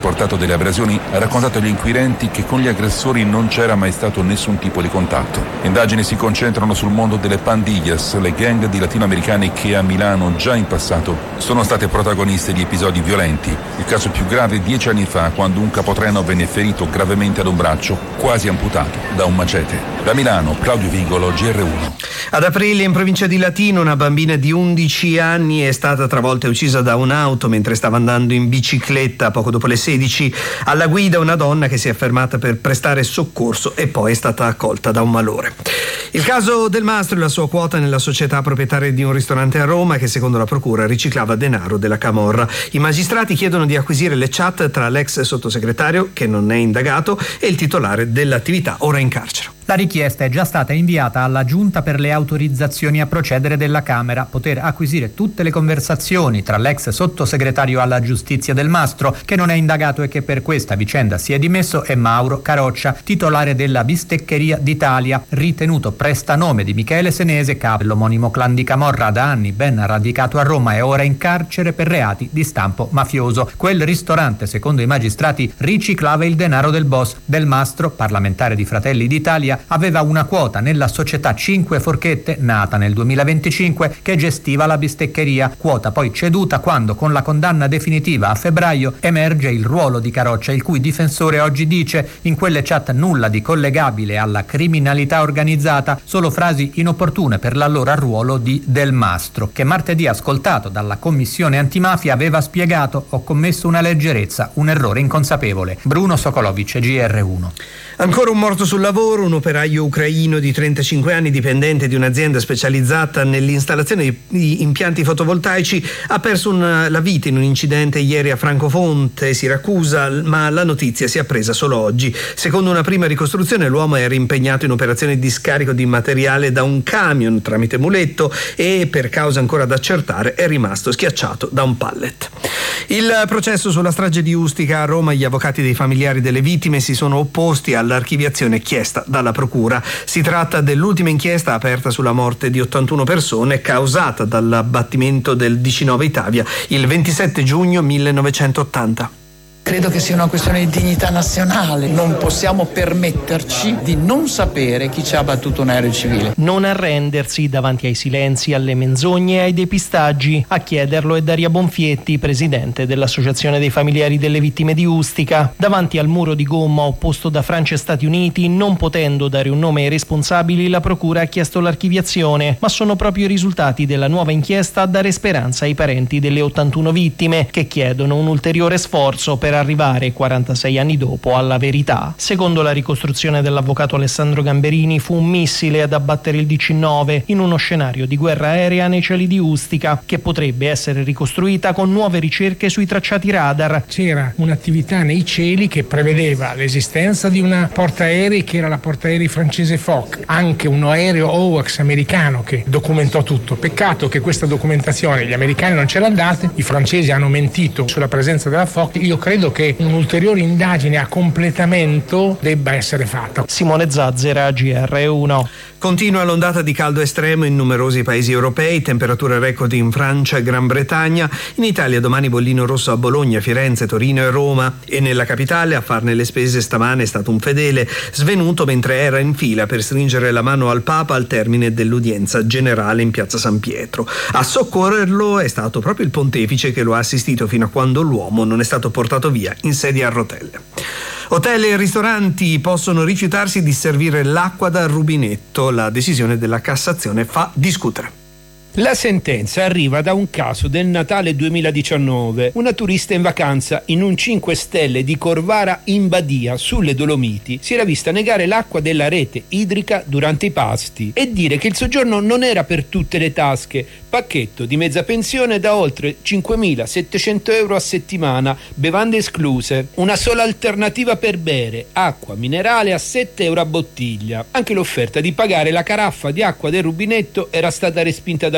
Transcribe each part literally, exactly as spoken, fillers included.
portato delle abrasioni, ha raccontato agli inquirenti che con gli aggressori non c'era mai stato nessun tipo di contatto. Indagini si concentrano sul mondo delle pandillas, le gang di latinoamericani che a Milano già in passato sono state protagoniste di episodi violenti. Il caso più grave dieci anni fa, quando un capotreno venne ferito gravemente ad un braccio, quasi amputato da un macete. Da Milano, Claudio Vigolo, G R uno. Ad Aprilia, in provincia di Latina, una bambina di undici anni è stata travolta e uccisa da un'auto mentre stava andando in bicicletta poco dopo le sedici. Alla guida una donna che si è fermata per prestare soccorso e poi è stata accolta da un malore. Il caso Del Mastro e la sua quota nella società proprietaria di un ristorante a Roma che secondo la procura riciclava denaro della camorra. I magistrati chiedono di acquisire le chat tra l'ex sottosegretario, che non è indagato, e il titolare dell'attività, ora in carcere. La richiesta è già stata inviata alla Giunta per le autorizzazioni a procedere della Camera, poter acquisire tutte le conversazioni tra l'ex sottosegretario alla giustizia Del Mastro, che non è indagato e che per questa vicenda si è dimesso, e Mauro Caroccia, titolare della Bisteccheria d'Italia, ritenuto prestanome di Michele Senese, capo dell'omonimo clan di Camorra da anni, ben radicato a Roma e ora in carcere per reati di stampo mafioso. Quel ristorante, secondo i magistrati, riciclava il denaro del boss. Del Mastro, parlamentare di Fratelli d'Italia, aveva una quota nella società Cinque Forchette, nata nel duemilaventicinque, che gestiva la bisteccheria, quota poi ceduta quando, con la condanna definitiva a febbraio, emerge il ruolo di Caroccia, il cui difensore oggi dice: in quelle chat nulla di collegabile alla criminalità organizzata, solo frasi inopportune per l'allora ruolo di Del Mastro, che martedì, ascoltato dalla commissione antimafia, aveva spiegato: ho commesso una leggerezza, un errore inconsapevole. Bruno Sokolovic, G R uno. Ancora un morto sul lavoro. Un operaio ucraino di trentacinque anni, dipendente di un'azienda specializzata nell'installazione di impianti fotovoltaici, ha perso una, la vita in un incidente ieri a Francofonte, Siracusa, ma la notizia si è appresa solo oggi. Secondo una prima ricostruzione, l'uomo era impegnato in operazioni di scarico di materiale da un camion tramite muletto e, per causa ancora da accertare, è rimasto schiacciato da un pallet. Il processo sulla strage di Ustica a Roma, gli avvocati dei familiari delle vittime si sono opposti all'archiviazione chiesta dalla procura. Si tratta dell'ultima inchiesta aperta sulla morte di ottantuno persone causata dall'abbattimento del diciannove Itavia il ventisette giugno millenovecentottanta. Credo che sia una questione di dignità nazionale. Non possiamo permetterci di non sapere chi ci ha abbattuto un aereo civile. Non arrendersi davanti ai silenzi, alle menzogne e ai depistaggi. A chiederlo è Daria Bonfietti, presidente dell'Associazione dei familiari delle vittime di Ustica. Davanti al muro di gomma opposto da Francia e Stati Uniti, non potendo dare un nome ai responsabili, la procura ha chiesto l'archiviazione, ma sono proprio i risultati della nuova inchiesta a dare speranza ai parenti delle ottantuno vittime, che chiedono un ulteriore sforzo per arrivare quarantasei anni dopo alla verità. Secondo la ricostruzione dell'avvocato Alessandro Gamberini, fu un missile ad abbattere il diciannove in uno scenario di guerra aerea nei cieli di Ustica, che potrebbe essere ricostruita con nuove ricerche sui tracciati radar. C'era un'attività nei cieli che prevedeva l'esistenza di una portaerei che era la portaerei francese Foch, anche un aereo Hoax americano che documentò tutto. Peccato che questa documentazione gli americani non ce l'hanno data, i francesi hanno mentito sulla presenza della Foch. Io credo che un'ulteriore indagine a completamento debba essere fatta. Simone Zazzera, G R uno. Continua l'ondata di caldo estremo in numerosi paesi europei, temperature record in Francia e Gran Bretagna. In Italia domani bollino rosso a Bologna, Firenze, Torino e Roma, e nella capitale a farne le spese stamane è stato un fedele svenuto mentre era in fila per stringere la mano al Papa al termine dell'udienza generale in piazza San Pietro. A soccorrerlo è stato proprio il pontefice, che lo ha assistito fino a quando l'uomo non è stato portato via in sedia a rotelle. Hotel e ristoranti possono rifiutarsi di servire l'acqua dal rubinetto. La decisione della Cassazione fa discutere. La sentenza arriva da un caso del Natale duemiladiciannove. Una turista in vacanza in un cinque stelle di Corvara in Badia, sulle Dolomiti, si era vista negare l'acqua della rete idrica durante i pasti e dire che il soggiorno non era per tutte le tasche. Pacchetto di mezza pensione da oltre cinquemilasettecento euro a settimana, bevande escluse. Una sola alternativa per bere, acqua minerale a sette euro a bottiglia. Anche l'offerta di pagare la caraffa di acqua del rubinetto era stata respinta da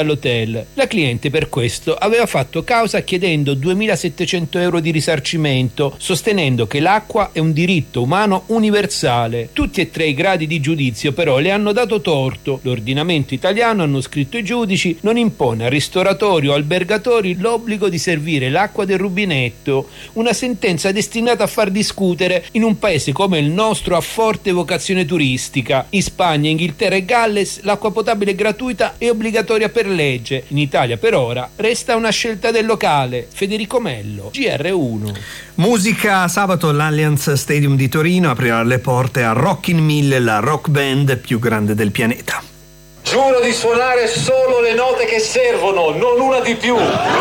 dall'hotel. La cliente per questo aveva fatto causa chiedendo duemilasettecento euro di risarcimento, sostenendo che l'acqua è un diritto umano universale. Tutti e tre i gradi di giudizio però le hanno dato torto. L'ordinamento italiano, hanno scritto i giudici, non impone a ristoratori o albergatori l'obbligo di servire l'acqua del rubinetto, una sentenza destinata a far discutere in un paese come il nostro a forte vocazione turistica. In Spagna, Inghilterra e Galles l'acqua potabile è gratuita e obbligatoria per legge. In Italia per ora resta una scelta del locale. Federico Mello, G R uno. Musica. Sabato l'Allianz Stadium di Torino aprirà le porte a Rockin' Mille, la rock band più grande del pianeta. Giuro di suonare solo le note che servono, non una di più.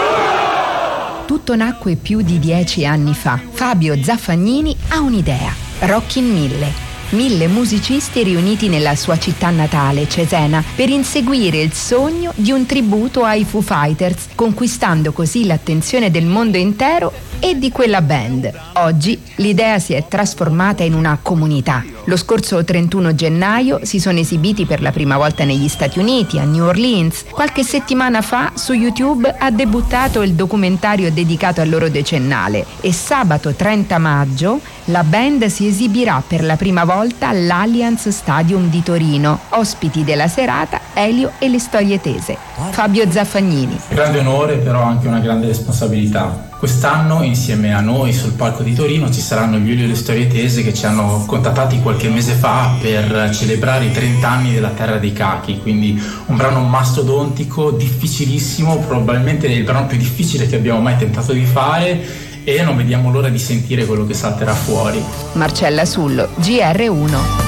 Tutto nacque più di dieci anni fa. Fabio Zaffagnini ha un'idea. Rockin' Mille. Mille musicisti riuniti nella sua città natale, Cesena, per inseguire il sogno di un tributo ai Foo Fighters, conquistando così l'attenzione del mondo intero e di quella band. Oggi l'idea si è trasformata in una comunità. Lo scorso trentuno gennaio si sono esibiti per la prima volta negli Stati Uniti, a New Orleans. Qualche settimana fa su YouTube ha debuttato il documentario dedicato al loro decennale e sabato trenta maggio la band si esibirà per la prima volta all'Allianz Stadium di Torino. Ospiti della serata Elio e le storie tese. Fabio Zaffagnini. Grande onore, però anche una grande responsabilità. Quest'anno insieme a noi sul palco di Torino ci saranno gli Elio e le storie tese che ci hanno contattati qualche mese fa per celebrare i trenta anni della Terra dei Cachi, quindi un brano mastodontico, difficilissimo, probabilmente il brano più difficile che abbiamo mai tentato di fare, e non vediamo l'ora di sentire quello che salterà fuori. Marcella Sullo, G R uno.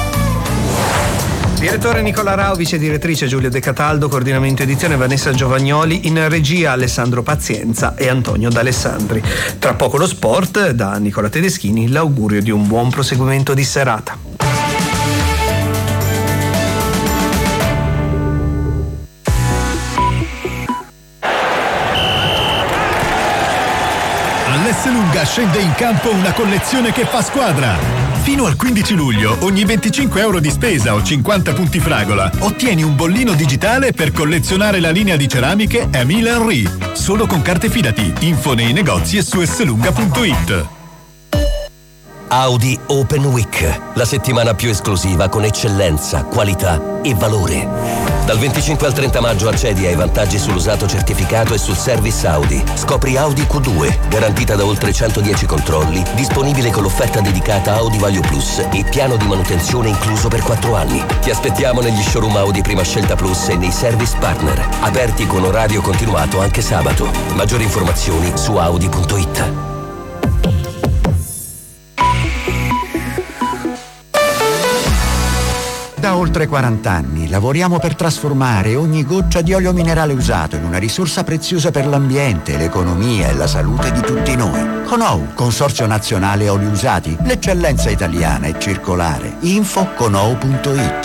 Direttore Nicola Rao, vice direttrice Giulia De Cataldo, coordinamento edizione Vanessa Giovagnoli, in regia Alessandro Pazienza e Antonio D'Alessandri. Tra poco lo sport, da Nicola Tedeschini l'augurio di un buon proseguimento di serata. All'Esselunga scende in campo una collezione che fa squadra. Fino al quindici luglio, ogni venticinque euro di spesa o cinquanta punti fragola, ottieni un bollino digitale per collezionare la linea di ceramiche Emile Henry. Solo con carte Fidati. Info nei negozi e su esselunga punto it. Audi Open Week, la settimana più esclusiva con eccellenza, qualità e valore. Dal venticinque al trenta maggio accedi ai vantaggi sull'usato certificato e sul service Audi. Scopri Audi Q due, garantita da oltre centodieci controlli, disponibile con l'offerta dedicata Audi Value Plus e piano di manutenzione incluso per quattro anni. Ti aspettiamo negli showroom Audi Prima Scelta Plus e nei service partner, aperti con orario continuato anche sabato. Maggiori informazioni su audi punto it. Da oltre quaranta anni lavoriamo per trasformare ogni goccia di olio minerale usato in una risorsa preziosa per l'ambiente, l'economia e la salute di tutti noi. Conou, Consorzio Nazionale Oli Usati, l'eccellenza italiana e circolare. Info conou punto it.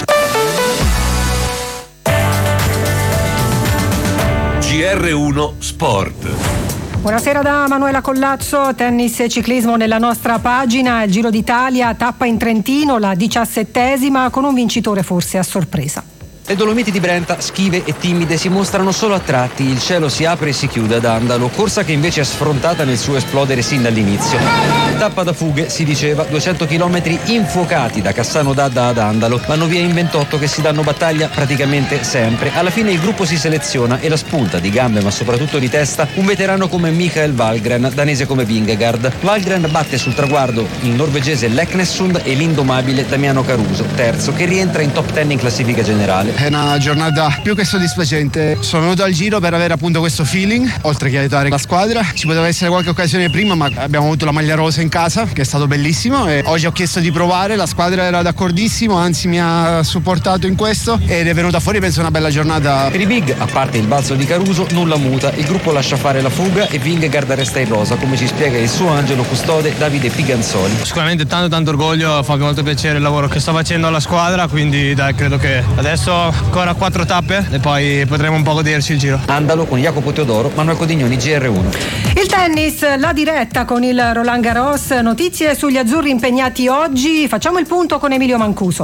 G R uno Sport. Buonasera da Manuela Collazzo. Tennis e ciclismo nella nostra pagina. Il Giro d'Italia, tappa in Trentino, la diciassettesima, con un vincitore forse a sorpresa. Le Dolomiti di Brenta, schive e timide, si mostrano solo a tratti. Il cielo si apre e si chiude ad Andalo, corsa che invece è sfrontata nel suo esplodere sin dall'inizio. Tappa da fughe, si diceva, duecento chilometri infuocati da Cassano d'Adda ad Andalo. Vanno via in ventotto che si danno battaglia praticamente sempre. Alla fine il gruppo si seleziona e la spunta di gambe ma soprattutto di testa un veterano come Mikael Wahlgren, danese come Vingegaard. Wahlgren batte sul traguardo il norvegese Leknessund e l'indomabile Damiano Caruso, terzo, che rientra in top ten in classifica generale. È una giornata più che soddisfacente. Sono venuto al Giro per avere appunto questo feeling, oltre che aiutare la squadra. Ci poteva essere qualche occasione prima, ma abbiamo avuto la maglia rosa in casa, che è stato bellissimo, e oggi ho chiesto di provare, la squadra era d'accordissimo, anzi mi ha supportato in questo ed è venuta fuori penso una bella giornata. Per i big, a parte il balzo di Caruso, nulla muta, il gruppo lascia fare la fuga e Vingegaard resta in rosa, come ci spiega il suo angelo custode Davide Piganzoli. Sicuramente tanto tanto orgoglio, fa molto piacere il lavoro che sta facendo la squadra, quindi dai, credo che adesso ancora quattro tappe e poi potremo un po' goderci il giro. Andalo con Jacopo Teodoro, Manuel Codignoni, G R uno. Il tennis, la diretta con il Roland Garros, notizie sugli azzurri impegnati oggi. Facciamo il punto con Emilio Mancuso.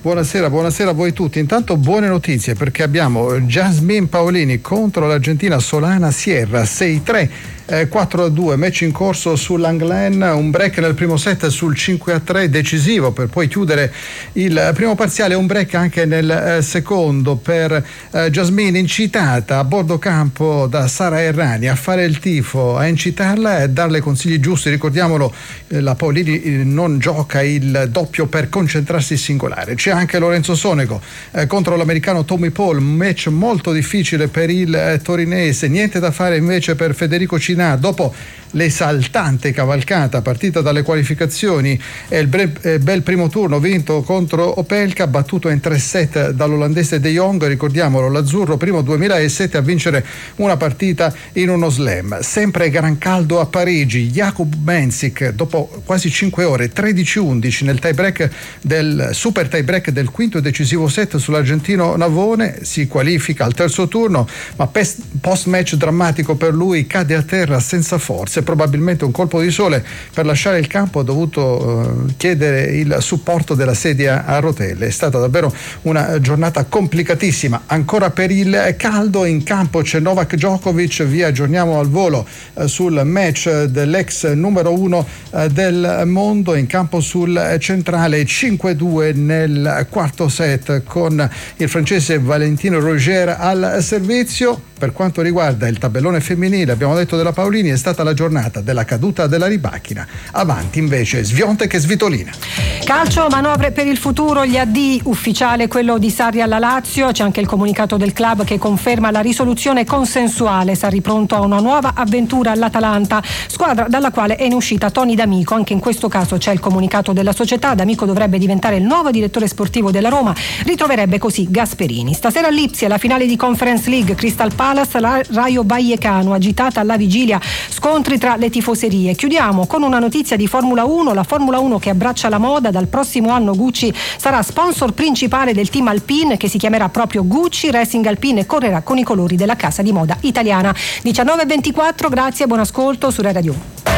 Buonasera, buonasera a voi tutti. Intanto buone notizie, perché abbiamo Jasmine Paolini contro l'Argentina Solana Sierra sei tre. quattro a due, match in corso sull'Anglen, un break nel primo set sul cinque a tre decisivo per poi chiudere il primo parziale, un break anche nel eh, secondo per eh, Jasmine, incitata a bordo campo da Sara Errani a fare il tifo, a incitarla e darle consigli giusti. Ricordiamolo, eh, la Paolini eh, non gioca il doppio per concentrarsi singolare. C'è anche Lorenzo Sonego eh, contro l'americano Tommy Paul, un match molto difficile per il eh, torinese, niente da fare invece per Federico Cinà. Dopo l'esaltante cavalcata partita dalle qualificazioni e il bre- eh, bel primo turno vinto contro Opelka, battuto in tre set dall'olandese De Jong, ricordiamolo, l'azzurro primo duemilasette a vincere una partita in uno slam. Sempre gran caldo a Parigi, Jakub Mensik dopo quasi cinque ore, tredici undici nel tie break del super tie break del quinto e decisivo set sull'argentino Navone, si qualifica al terzo turno, ma post match drammatico per lui, cade a terra senza forze, probabilmente un colpo di sole. Per lasciare il campo ha dovuto uh, chiedere il supporto della sedia a rotelle. È stata davvero una giornata complicatissima. Ancora per il caldo, in campo c'è Novak Djokovic, vi aggiorniamo al volo uh, sul match dell'ex numero uno uh, del mondo, in campo sul centrale, cinque due nel quarto set con il francese Valentino Roger al servizio. Per quanto riguarda il tabellone femminile, abbiamo detto della Paolini, è stata la giornata della caduta della ribacchina. Avanti invece Sviontek e Svitolina. Calcio, manovre per il futuro, gli addii, ufficiale quello di Sarri alla Lazio, c'è anche il comunicato del club che conferma la risoluzione consensuale. Sarri pronto a una nuova avventura all'Atalanta, squadra dalla quale è in uscita Tony D'Amico. Anche in questo caso c'è il comunicato della società, D'Amico dovrebbe diventare il nuovo direttore sportivo della Roma, ritroverebbe così Gasperini. Stasera a Lipsia la finale di Conference League, Crystal Palace Rayo Vallecano, agitata alla vigilia, scontri tra le tifoserie. Chiudiamo con una notizia di Formula uno, la Formula uno che abbraccia la moda. Dal prossimo anno Gucci sarà sponsor principale del team Alpine, che si chiamerà proprio Gucci Racing Alpine e correrà con i colori della casa di moda italiana. diciannove e ventiquattro, grazie, buon ascolto su Rai Radio uno.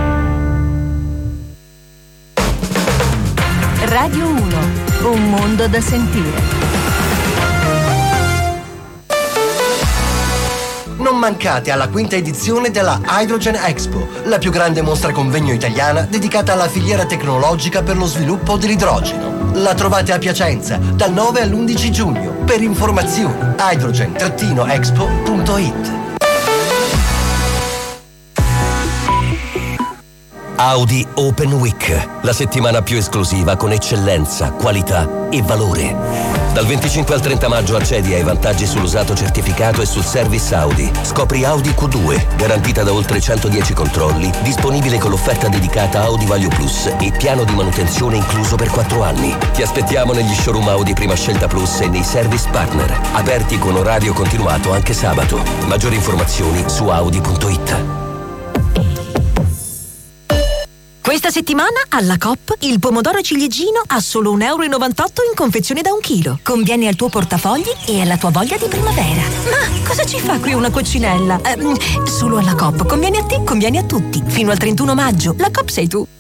Radio uno, un mondo da sentire. Non mancate alla quinta edizione della Hydrogen Expo, la più grande mostra convegno italiana dedicata alla filiera tecnologica per lo sviluppo dell'idrogeno. La trovate a Piacenza dal nove all'undici giugno. Per informazioni hydrogen expo punto it. Audi Open Week, la settimana più esclusiva con eccellenza, qualità e valore. Dal venticinque al trenta maggio accedi ai vantaggi sull'usato certificato e sul service Audi. Scopri Audi Q due, garantita da oltre centodieci controlli, disponibile con l'offerta dedicata Audi Value Plus e piano di manutenzione incluso per quattro anni. Ti aspettiamo negli showroom Audi Prima Scelta Plus e nei service partner, aperti con orario continuato anche sabato. Maggiori informazioni su audi punto it. Questa settimana alla Coop il pomodoro ciliegino a solo un euro e novantotto in confezione da un chilo. Conviene al tuo portafogli e alla tua voglia di primavera. Ma cosa ci fa qui una coccinella? Eh, solo alla Coop. Conviene a te, conviene a tutti. Fino al trentuno maggio. La Coop sei tu.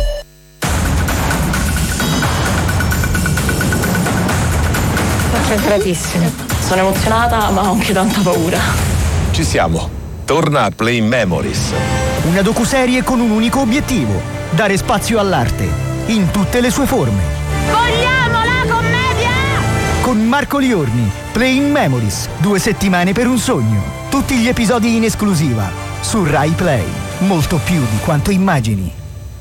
Concentratissima. Sono emozionata ma ho anche tanta paura. Ci siamo. Torna a Play Memories. Una docuserie con un unico obiettivo: dare spazio all'arte, in tutte le sue forme. Vogliamo la commedia! Con Marco Liorni, Playing Memories, due settimane per un sogno. Tutti gli episodi in esclusiva su Rai Play. Molto più di quanto immagini.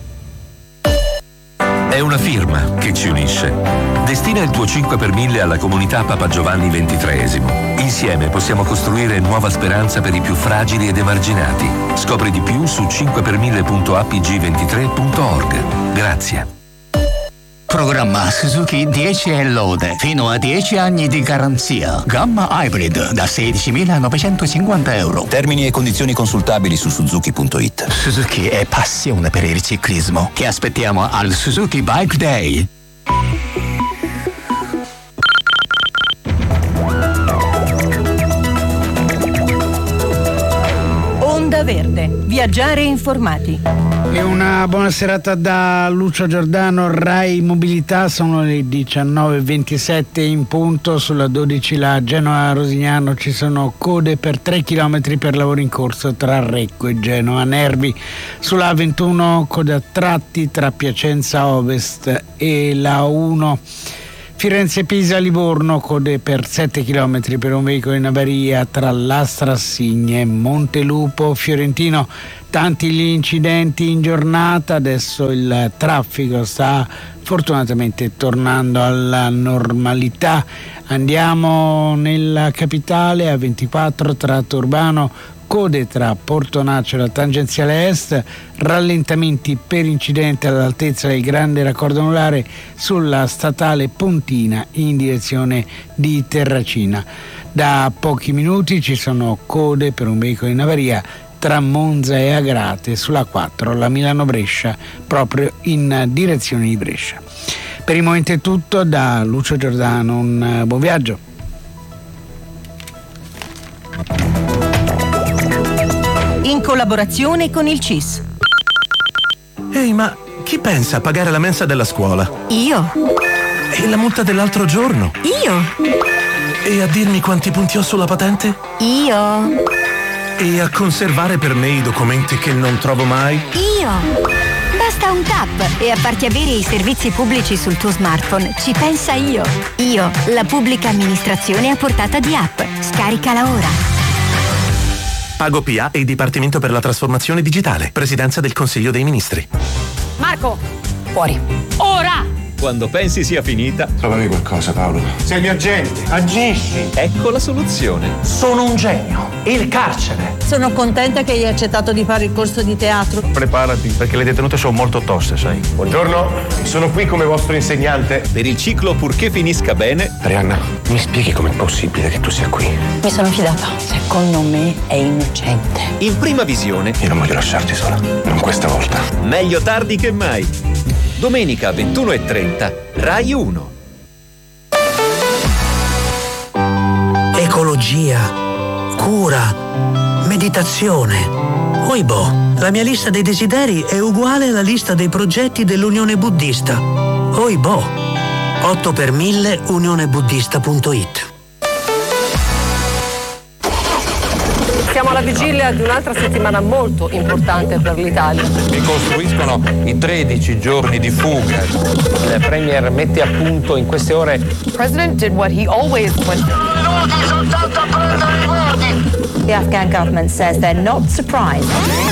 È una firma che ci unisce. Destina il tuo cinque per mille alla comunità Papa Giovanni ventitreesimo. Insieme possiamo costruire nuova speranza per i più fragili ed emarginati. Scopri di più su cinque per mille punto a p g ventitré punto org. Grazie. Programma Suzuki dieci e lode, fino a dieci anni di garanzia. Gamma Hybrid da sedicimilanovecentocinquanta euro. Termini e condizioni consultabili su suzuki punto it. Suzuki è passione per il ciclismo. Ti aspettiamo al Suzuki Bike Day. Onda Verde. Viaggiare informati. E una buona serata da Lucio Giordano, Rai Mobilità. Sono le diciannove e ventisette in punto. Sulla dodici la Genova-Rosignano ci sono code per tre chilometri per lavori in corso tra Recco e Genova Nervi. Sulla A ventuno code a tratti tra Piacenza Ovest e la uno. Firenze-Pisa-Livorno, code per sette chilometri per un veicolo in avaria tra Lastrassigna e Montelupo. Fiorentino, tanti gli incidenti in giornata, adesso il traffico sta fortunatamente tornando alla normalità. Andiamo nella capitale, A ventiquattro tratto urbano, code tra Portonaccio e la tangenziale est, rallentamenti per incidente all'altezza del grande raccordo anulare sulla statale Pontina in direzione di Terracina. Da pochi minuti ci sono code per un veicolo in avaria tra Monza e Agrate sulla quattro, la Milano-Brescia, proprio in direzione di Brescia. Per il momento è tutto, da Lucio Giordano un buon viaggio. In collaborazione con il C I S. Ehi, ma chi pensa a pagare la mensa della scuola? Io. E la multa dell'altro giorno? Io. E a dirmi quanti punti ho sulla patente? Io. E a conservare per me i documenti che non trovo mai? Io. Basta un tap e a farti avere i servizi pubblici sul tuo smartphone. Ci pensa io. Io, la pubblica amministrazione a portata di app. Scaricala ora. Pago P A e il Dipartimento per la Trasformazione Digitale. Presidenza del Consiglio dei Ministri. Marco, fuori. Ora! Quando pensi sia finita, trovami qualcosa, Paolo. Sei il mio agente, agisci. Ecco la soluzione. Sono un genio. Il carcere. Sono contenta che hai accettato di fare il corso di teatro. Preparati, perché le detenute sono molto toste, sai. Buongiorno, sono qui come vostro insegnante. Per il ciclo Purché finisca bene. Arianna, mi spieghi com'è possibile che tu sia qui? Mi sono fidata. Secondo me è innocente. In prima visione. Io non voglio lasciarti sola, non questa volta. Meglio tardi che mai. Domenica ventuno e trenta, Rai uno. Ecologia, cura, meditazione. Oibo, la mia lista dei desideri è uguale alla lista dei progetti dell'Unione Buddista. Oibo, otto per mille unione buddista punto it. Siamo alla vigilia di un'altra settimana molto importante per l'Italia. Ricostruiscono i tredici giorni di fuga. Il Premier mette a punto in queste ore. The President did what he always went. The Afghan government says they're not surprised.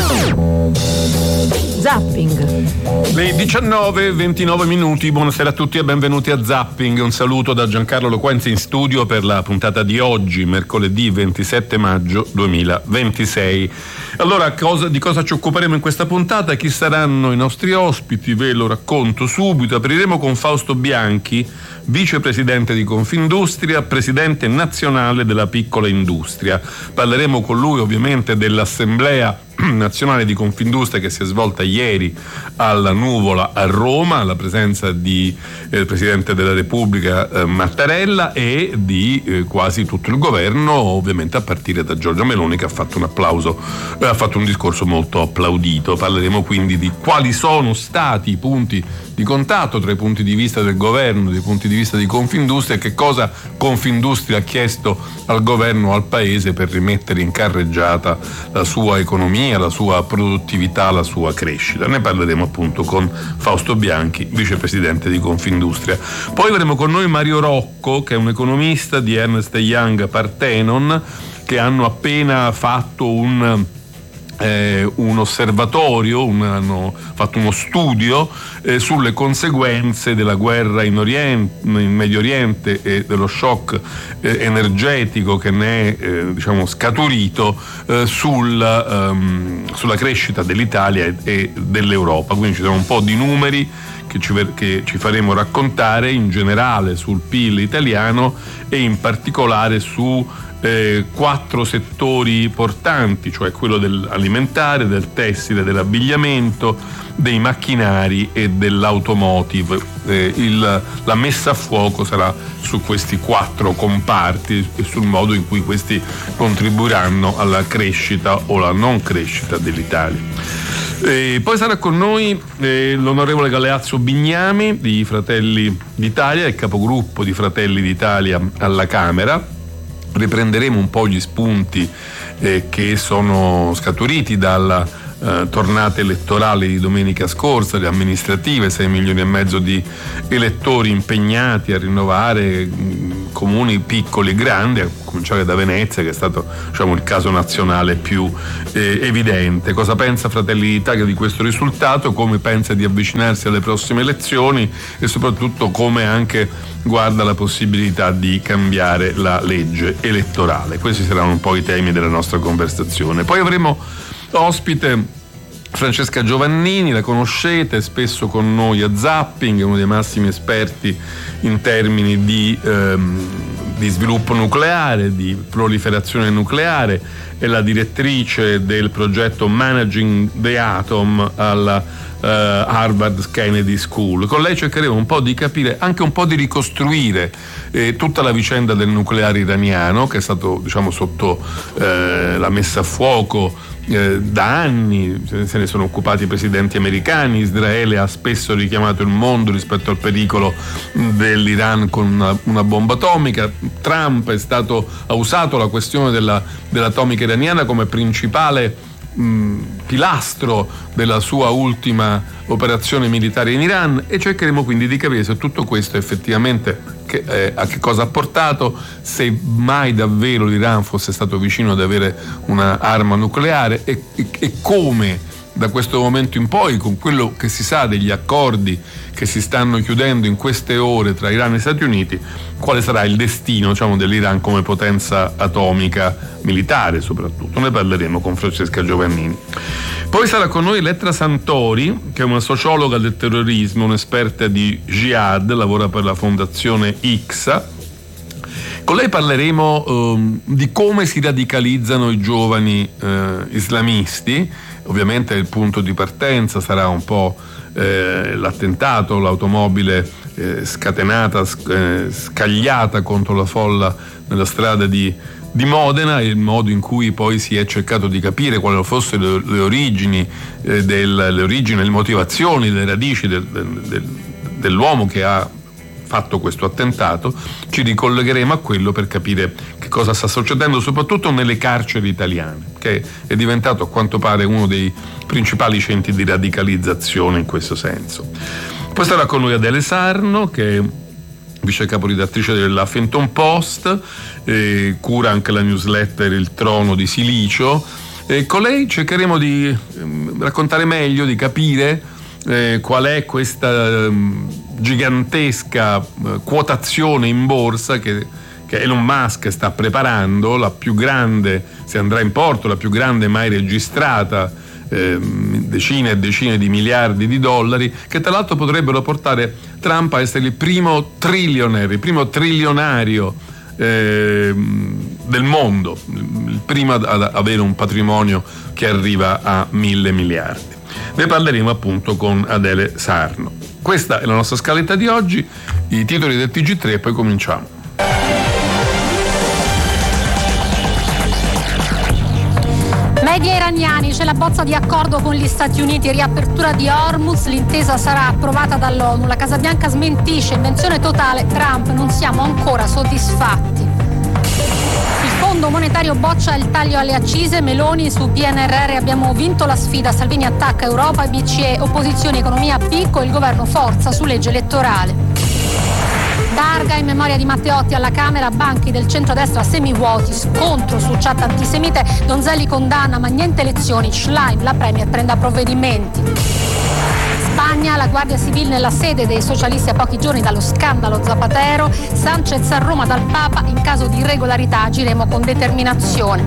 Zapping. Le diciannove e ventinove minuti, buonasera a tutti e benvenuti a Zapping. Un saluto da Giancarlo Loquenzi in studio per la puntata di oggi, mercoledì ventisette maggio duemilaventisei. Allora, cosa, di cosa ci occuperemo in questa puntata? Chi saranno i nostri ospiti? Ve lo racconto subito. Apriremo con Fausto Bianchi, vicepresidente di Confindustria, presidente nazionale della piccola industria. Parleremo con lui ovviamente dell'assemblea nazionale di Confindustria che si è svolta ieri alla Nuvola a Roma, alla presenza di eh, Presidente della Repubblica eh, Mattarella e di eh, quasi tutto il governo, ovviamente a partire da Giorgia Meloni, che ha fatto un applauso, eh, ha fatto un discorso molto applaudito. Parleremo quindi di quali sono stati i punti di contatto tra i punti di vista del governo, dei punti di vista di Confindustria, e che cosa Confindustria ha chiesto al governo, al paese, per rimettere in carreggiata la sua economia, la sua produttività, la sua crescita. Ne parleremo appunto con Fausto Bianchi, vicepresidente di Confindustria. Poi avremo con noi Mario Rocco, che è un economista di Ernst and Young Parthenon, che hanno appena fatto un Eh, un osservatorio, un, hanno fatto uno studio eh, sulle conseguenze della guerra in, Oriente, in Medio Oriente e dello shock eh, energetico che ne è eh, diciamo scaturito eh, sul, um, sulla crescita dell'Italia e, e dell'Europa. Quindi ci sono un po' di numeri che ci, che ci faremo raccontare in generale sul P I L italiano e in particolare su Eh, quattro settori portanti, cioè quello dell'alimentare, del tessile, dell'abbigliamento, dei macchinari e dell'automotive. Eh, il, la messa a fuoco sarà su questi quattro comparti e sul modo in cui questi contribuiranno alla crescita o la non crescita dell'Italia. E poi sarà con noi eh, l'onorevole Galeazzo Bignami di Fratelli d'Italia, il capogruppo di Fratelli d'Italia alla Camera. Riprenderemo un po' gli spunti eh, che sono scaturiti dalla eh, tornata elettorale di domenica scorsa, le amministrative, sei milioni e mezzo di elettori impegnati a rinnovare mh, comuni piccoli e grandi, a cominciare da Venezia, che è stato, diciamo, il caso nazionale più eh, evidente. Cosa pensa Fratelli d'Italia di questo risultato, come pensa di avvicinarsi alle prossime elezioni e soprattutto come anche guarda la possibilità di cambiare la legge elettorale. Questi saranno un po' i temi della nostra conversazione. Poi avremo ospite Francesca Giovannini, la conoscete, spesso con noi a Zapping, è uno dei massimi esperti in termini di, ehm, di sviluppo nucleare, di proliferazione nucleare, è la direttrice del progetto Managing the Atom alla Uh, Harvard Kennedy School. Con lei cercheremo un po' di capire, anche un po' di ricostruire eh, tutta la vicenda del nucleare iraniano, che è stato, diciamo, sotto eh, la messa a fuoco eh, da anni. Se ne sono occupati i presidenti americani. Israele ha spesso richiamato il mondo rispetto al pericolo dell'Iran con una, una bomba atomica. Trump è stato, ha usato la questione della, dell'atomica iraniana come principale pilastro della sua ultima operazione militare in Iran, e cercheremo quindi di capire se tutto questo effettivamente che, eh, a che cosa ha portato, se mai davvero l'Iran fosse stato vicino ad avere un'arma nucleare e, e, e come da questo momento in poi, con quello che si sa degli accordi che si stanno chiudendo in queste ore tra Iran e Stati Uniti, quale sarà il destino, diciamo, dell'Iran come potenza atomica militare soprattutto. Ne parleremo con Francesca Giovannini. Poi sarà con noi Elettra Santori, che è una sociologa del terrorismo, un'esperta di jihad, lavora per la fondazione I C S A. Con lei parleremo um, di come si radicalizzano i giovani uh, islamisti. Ovviamente il punto di partenza sarà un po' eh, l'attentato, l'automobile eh, scatenata, eh, scagliata contro la folla nella strada di, di Modena, e il modo in cui poi si è cercato di capire quali fossero le, le origini, eh, del, le origini, le motivazioni, le radici del, del, dell'uomo che ha fatto questo attentato. Ci ricollegheremo a quello per capire che cosa sta succedendo soprattutto nelle carceri italiane, che è diventato a quanto pare uno dei principali centri di radicalizzazione in questo senso. Poi sarà con noi Adele Sarno, che è vice capodirettrice dell'Huffington Post, eh, cura anche la newsletter Il Trono di Silicio, e con lei cercheremo di eh, raccontare meglio, di capire eh, qual è questa eh, gigantesca eh, quotazione in borsa che, che Elon Musk sta preparando, la più grande, se andrà in porto, la più grande mai registrata, eh, decine e decine di miliardi di dollari, che tra l'altro potrebbero portare Trump a essere il primo trillionaire, il primo trilionario eh, del mondo, il primo ad avere un patrimonio che arriva a mille miliardi. Ne parleremo appunto con Adele Sarno. Questa è la nostra scaletta di oggi, i titoli del T G tre, e poi cominciamo. Media iraniani, c'è la bozza di accordo con gli Stati Uniti, riapertura di Hormuz, l'intesa sarà approvata dall'ONU, la Casa Bianca smentisce, invenzione totale, Trump, non siamo ancora soddisfatti. Il Fondo Monetario boccia il taglio alle accise, Meloni su P N R R, abbiamo vinto la sfida, Salvini attacca Europa e B C E, opposizione economia a picco, il governo forza su legge elettorale. Targa in memoria di Matteotti alla Camera, banchi del centrodestra semivuoti, scontro su chat antisemite, Donzelli condanna ma niente elezioni, Schlein, la Premier prenda provvedimenti. Spagna, la Guardia Civile nella sede dei socialisti a pochi giorni dallo scandalo Zapatero, Sanchez a Roma dal Papa, in caso di irregolarità agiremo con determinazione.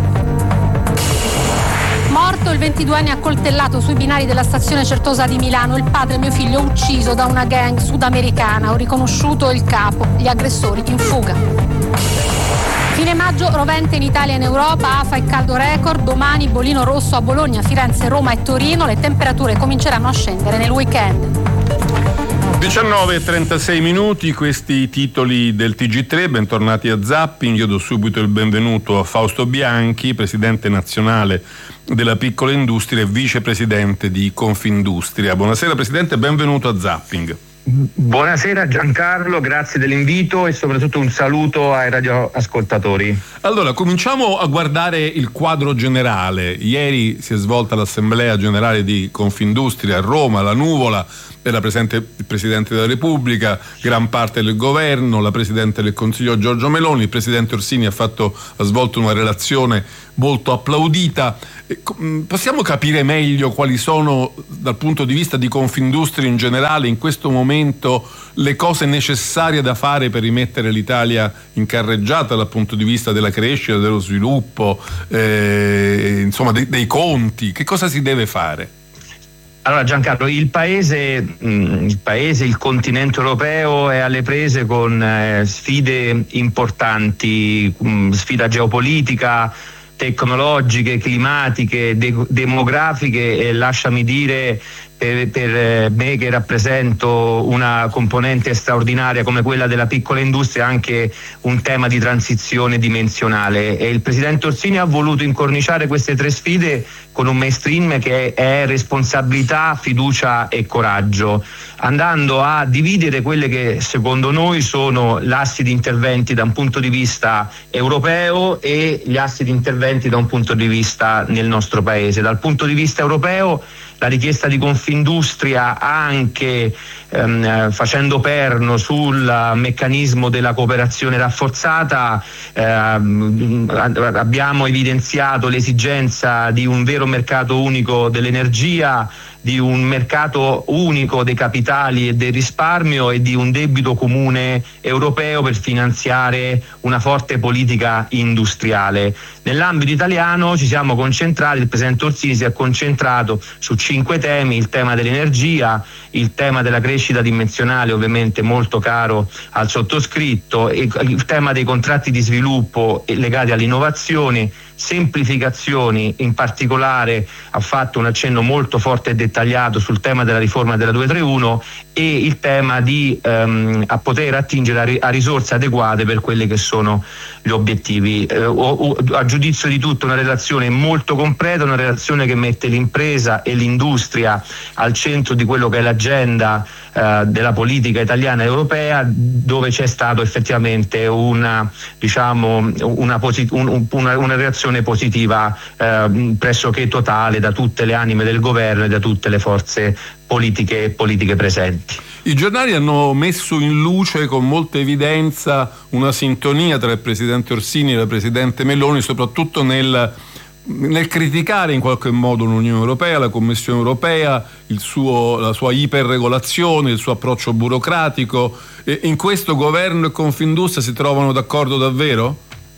Morto il ventiduenne accoltellato sui binari della stazione Certosa di Milano, il padre mio figlio ucciso da una gang sudamericana, ho riconosciuto il capo, gli aggressori in fuga. Fine maggio rovente in Italia e in Europa, afa e caldo record, domani bolino rosso a Bologna, Firenze, Roma e Torino, le temperature cominceranno a scendere nel weekend. diciannove e trentasei minuti, questi i titoli del T G tre, bentornati a Zapping. Io do subito il benvenuto a Fausto Bianchi, presidente nazionale della piccola industria e vicepresidente di Confindustria. Buonasera Presidente, benvenuto a Zapping. Buonasera Giancarlo, grazie dell'invito e soprattutto un saluto ai radioascoltatori. Allora, cominciamo a guardare il quadro generale. Ieri si è svolta l'Assemblea Generale di Confindustria a Roma, la Nuvola, era presente il Presidente della Repubblica, gran parte del Governo, la Presidente del Consiglio Giorgia Meloni, il Presidente Orsini ha, fatto, ha svolto una relazione molto applaudita. Possiamo capire meglio quali sono, dal punto di vista di Confindustria in generale, in questo momento le cose necessarie da fare per rimettere l'Italia in carreggiata dal punto di vista della crescita, dello sviluppo, eh, insomma dei, dei conti? Che cosa si deve fare? Allora Giancarlo, il paese, il paese, il continente europeo è alle prese con eh, sfide importanti, mh, sfida geopolitica, tecnologiche, climatiche, de- demografiche e lasciami dire per, per me che rappresento una componente straordinaria come quella della piccola industria, anche un tema di transizione dimensionale, e il Presidente Orsini ha voluto incorniciare queste tre sfide con un mainstream che è responsabilità, fiducia e coraggio, andando a dividere quelle che secondo noi sono gli assi di interventi da un punto di vista europeo e gli assi di interventi da un punto di vista nel nostro paese. Dal punto di vista europeo la richiesta di Confindustria, anche ehm, facendo perno sul meccanismo della cooperazione rafforzata, ehm, abbiamo evidenziato l'esigenza di un vero mercato unico dell'energia, di un mercato unico dei capitali e del risparmio e di un debito comune europeo per finanziare una forte politica industriale. Nell'ambito italiano ci siamo concentrati, il Presidente Orsini si è concentrato su cinque temi: il tema dell'energia, il tema della crescita dimensionale, ovviamente molto caro al sottoscritto, il tema dei contratti di sviluppo legati all'innovazione, semplificazioni, in particolare ha fatto un accenno molto forte e dettagliato sul tema della riforma della duecentotrentuno, e il tema di ehm, a poter attingere a, ri- a risorse adeguate per quelli che sono gli obiettivi. Eh, o, o, a giudizio di tutto una relazione molto completa, una relazione che mette l'impresa e l'industria al centro di quello che è l'agenda eh, della politica italiana e europea, dove c'è stato effettivamente una, diciamo, una, posit- un, una, una reazione positiva eh, pressoché totale da tutte le anime del governo e da tutte le forze politiche politiche presenti. I giornali hanno messo in luce con molta evidenza una sintonia tra il Presidente Orsini e la Presidente Meloni, soprattutto nel, nel criticare in qualche modo l'Unione Europea, la Commissione Europea, il suo, la sua iperregolazione, il suo approccio burocratico. E in questo governo e Confindustria si trovano d'accordo davvero?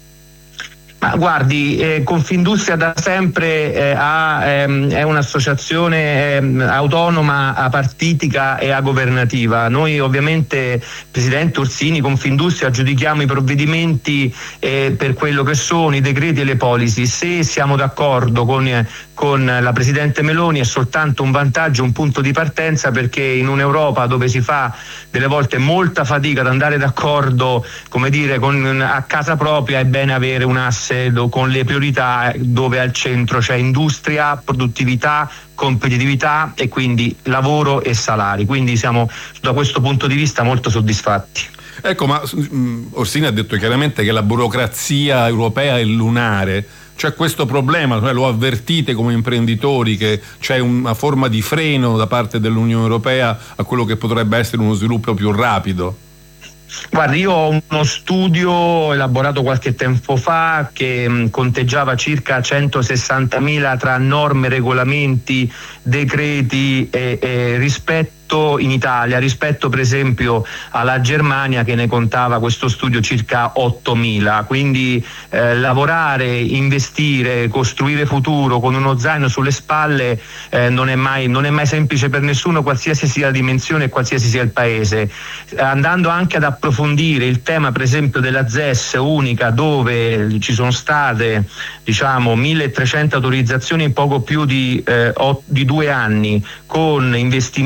Ma guardi, eh, Confindustria da sempre eh, ha, ehm, è un'associazione ehm, autonoma, apartitica e agovernativa. Noi ovviamente, Presidente Orsini, Confindustria, giudichiamo i provvedimenti eh, per quello che sono i decreti e le policy. Se siamo d'accordo con, eh, con la Presidente Meloni è soltanto un vantaggio, un punto di partenza, perché in un'Europa dove si fa delle volte molta fatica ad andare d'accordo, come dire, con, a casa propria, è bene avere un asse con le priorità dove al centro c'è industria, produttività, competitività e quindi lavoro e salari. Quindi siamo da questo punto di vista molto soddisfatti. Ecco, ma mh, Orsini ha detto chiaramente che la burocrazia europea è lunare. C'è questo problema, cioè lo avvertite come imprenditori che c'è una forma di freno da parte dell'Unione Europea a quello che potrebbe essere uno sviluppo più rapido? Guardi, io ho uno studio elaborato qualche tempo fa che mh, conteggiava circa centosessantamila tra norme, regolamenti, decreti e, e rispetto in Italia rispetto per esempio alla Germania, che ne contava questo studio circa ottomila. Quindi eh, lavorare, investire, costruire futuro con uno zaino sulle spalle eh, non è mai, non è mai semplice per nessuno, qualsiasi sia la dimensione e qualsiasi sia il paese. Andando anche ad approfondire il tema per esempio della Z E S unica, dove ci sono state diciamo milletrecento autorizzazioni in poco più di, eh, di due anni, con investimenti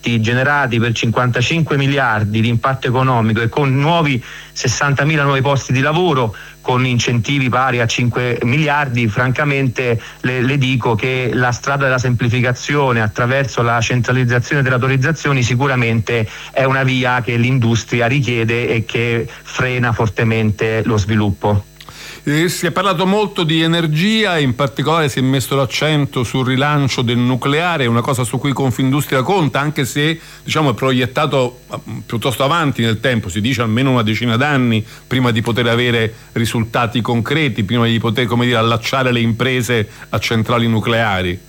progetti generati per cinquantacinque miliardi di impatto economico e con nuovi sessantamila nuovi posti di lavoro, con incentivi pari a cinque miliardi, francamente le, le dico che la strada della semplificazione attraverso la centralizzazione delle autorizzazioni sicuramente è una via che l'industria richiede e che frena fortemente lo sviluppo. Eh, si è parlato molto di energia, in particolare si è messo l'accento sul rilancio del nucleare, una cosa su cui Confindustria conta, anche se diciamo è proiettato piuttosto avanti nel tempo, si dice almeno una decina d'anni prima di poter avere risultati concreti, prima di poter, come dire, allacciare le imprese a centrali nucleari.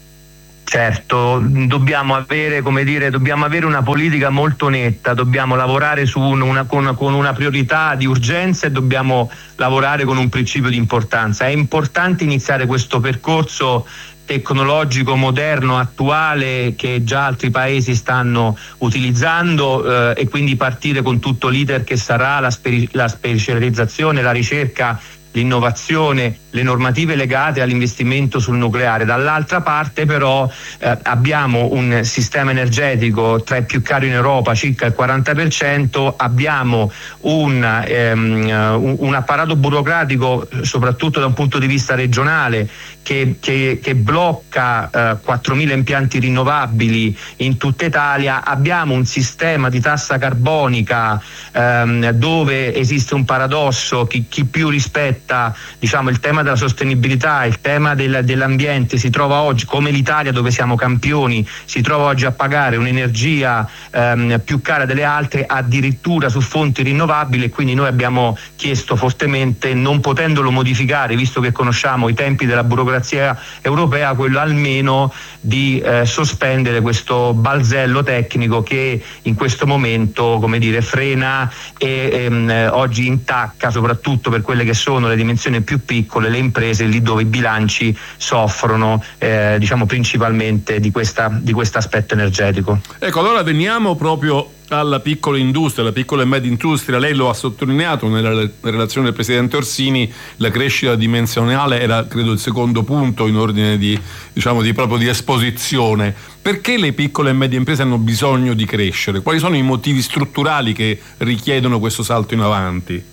Certo, dobbiamo avere, come dire, dobbiamo avere una politica molto netta, dobbiamo lavorare su una, con, con una priorità di urgenza e dobbiamo lavorare con un principio di importanza. È importante iniziare questo percorso tecnologico, moderno, attuale, che già altri paesi stanno utilizzando eh, e quindi partire con tutto l'iter che sarà la, spe- la specializzazione, la ricerca, l'innovazione, le normative legate all'investimento sul nucleare. Dall'altra parte però eh, abbiamo un sistema energetico tra i più cari in Europa, circa il quaranta per cento, abbiamo un, ehm, un apparato burocratico soprattutto da un punto di vista regionale che, che, che blocca eh, quattromila impianti rinnovabili in tutta Italia, abbiamo un sistema di tassa carbonica ehm, dove esiste un paradosso, chi, chi più rispetta diciamo il tema della sostenibilità, il tema del, dell'ambiente si trova oggi, come l'Italia dove siamo campioni, si trova oggi a pagare un'energia ehm, più cara delle altre, addirittura su fonti rinnovabili, e quindi noi abbiamo chiesto fortemente, non potendolo modificare visto che conosciamo i tempi della burocrazia europea, quello almeno di eh, sospendere questo balzello tecnico che in questo momento, come dire, frena e ehm, oggi intacca soprattutto per quelle che sono le dimensioni più piccole le imprese, lì dove i bilanci soffrono eh, diciamo principalmente di questa di questo aspetto energetico. Ecco, allora veniamo proprio alla piccola industria, la piccola e media industria. Lei lo ha sottolineato nella relazione del Presidente Orsini, la crescita dimensionale era credo il secondo punto in ordine di diciamo di proprio di esposizione. Perché le piccole e medie imprese hanno bisogno di crescere? Quali sono i motivi strutturali che richiedono questo salto in avanti?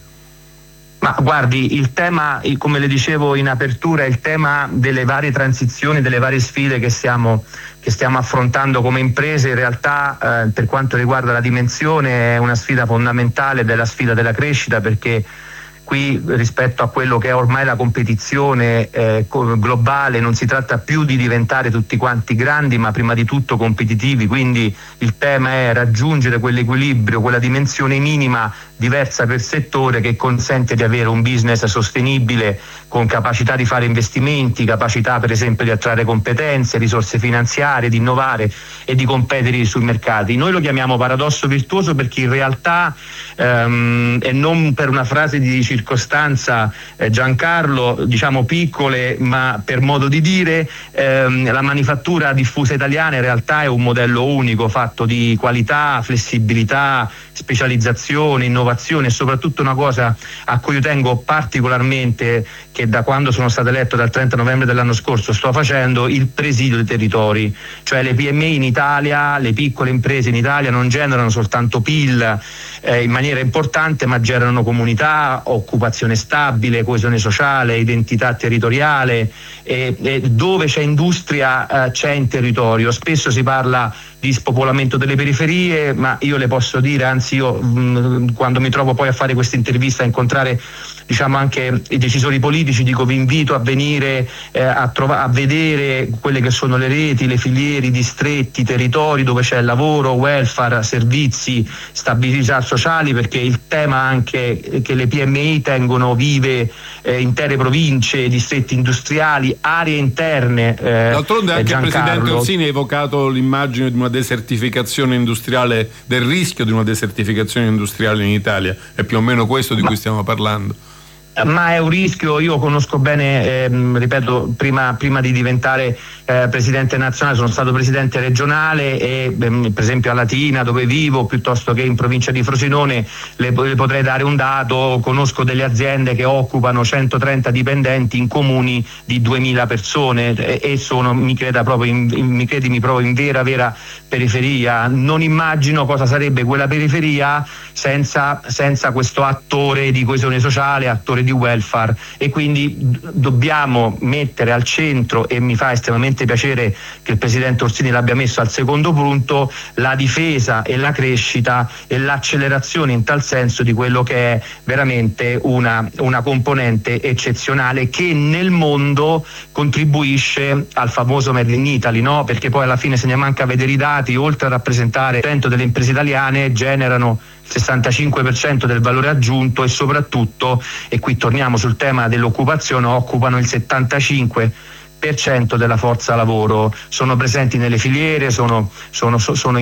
Ma guardi, il tema, come le dicevo in apertura, è il tema delle varie transizioni, delle varie sfide che stiamo, che stiamo affrontando come imprese. In realtà eh, per quanto riguarda la dimensione è una sfida fondamentale della sfida della crescita, perché qui rispetto a quello che è ormai la competizione eh, globale non si tratta più di diventare tutti quanti grandi, ma prima di tutto competitivi, quindi il tema è raggiungere quell'equilibrio, quella dimensione minima diversa per settore che consente di avere un business sostenibile con capacità di fare investimenti, capacità per esempio di attrarre competenze, risorse finanziarie, di innovare e di competere sui mercati. Noi lo chiamiamo paradosso virtuoso perché in realtà ehm, e non per una frase di circostanza eh, Giancarlo, diciamo piccole ma per modo di dire, ehm, la manifattura diffusa italiana in realtà è un modello unico fatto di qualità, flessibilità, specializzazione, innovazione e soprattutto una cosa a cui io tengo particolarmente, che da quando sono stato eletto dal trenta novembre dell'anno scorso sto facendo, il presidio dei territori, cioè le P M I in Italia, le piccole imprese in Italia non generano soltanto P I L eh, in maniera importante, ma generano comunità, occupazione stabile, coesione sociale, identità territoriale e, e dove c'è industria eh, c'è in territorio. Spesso si parla di spopolamento delle periferie, ma io le posso dire, anzi io mh, quando mi trovo poi a fare questa intervista, a incontrare diciamo anche i decisori politici, dico vi invito a venire eh, a, trova- a vedere quelle che sono le reti, le filiere, i distretti, i territori dove c'è lavoro, welfare, servizi, stabilità sociali, perché il tema anche che le P M I tengono vive eh, intere province, distretti industriali, aree interne. Eh, D'altronde anche Giancarlo. il Presidente Orsini ha evocato l'immagine di una desertificazione industriale, del rischio di una desertificazione industriale in Italia. È più o meno questo di Ma... cui stiamo parlando. ma è un rischio. Io conosco bene, ehm, ripeto, prima, prima di diventare eh, presidente nazionale sono stato presidente regionale e ehm, per esempio a Latina, dove vivo, piuttosto che in provincia di Frosinone, le, le potrei dare un dato: conosco delle aziende che occupano centotrenta dipendenti in comuni di duemila persone e, e sono, mi creda proprio in, in, mi credimi, proprio in vera vera periferia. Non immagino cosa sarebbe quella periferia senza, senza questo attore di coesione sociale, attore di welfare, e quindi d- dobbiamo mettere al centro, e mi fa estremamente piacere che il presidente Orsini l'abbia messo al secondo punto, la difesa e la crescita e l'accelerazione in tal senso di quello che è veramente una, una componente eccezionale che nel mondo contribuisce al famoso Made in Italy, no? Perché poi alla fine, se ne manca a vedere i dati, oltre a rappresentare cento delle imprese italiane, generano il sessantacinque per cento del valore aggiunto e soprattutto, e qui torniamo sul tema dell'occupazione, occupano il settantacinque per cento della forza lavoro, sono presenti nelle filiere, sono, sono, sono